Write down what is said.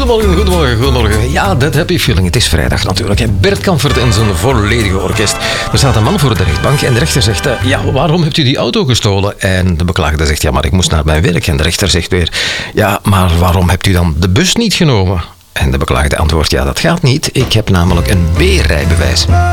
Goedemorgen. Ja, dat happy feeling. Het is vrijdag natuurlijk. Hè. Bert Kampfert en zijn volledige orkest. Er staat een man voor de rechtbank en de rechter zegt... ja, waarom hebt u die auto gestolen? En de beklaagde zegt... ja, maar ik moest naar mijn werk. En de rechter zegt weer... ja, maar waarom hebt u dan de bus niet genomen? En de beklaagde antwoordt... ja, dat gaat niet. Ik heb namelijk een B-rijbewijs.